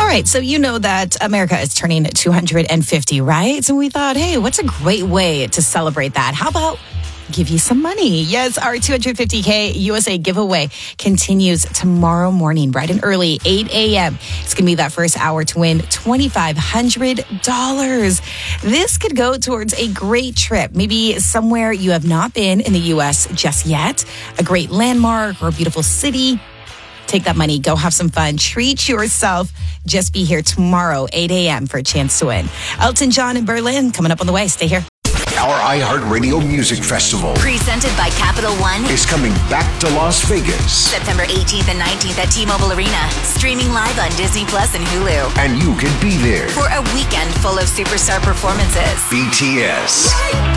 right, so you know that America is turning 250, right? So we thought, hey, what's a great way to celebrate that? How about give you some money? Yes, our 250K USA giveaway continues tomorrow morning, bright and early, 8 a.m. It's going to be that first hour to win $2,500. This could go towards a great trip, maybe somewhere you have not been in the U.S. just yet, a great landmark or a beautiful city. Take that money, go have some fun, treat yourself. Just be here tomorrow, 8 a.m. for a chance to win. Elton John in Berlin coming up on the way. Stay here. Our iHeartRadio Music Festival, presented by Capital One, is coming back to Las Vegas. September 18th and 19th at T-Mobile Arena. Streaming live on Disney Plus and Hulu. And you can be there for a weekend full of superstar performances. BTS,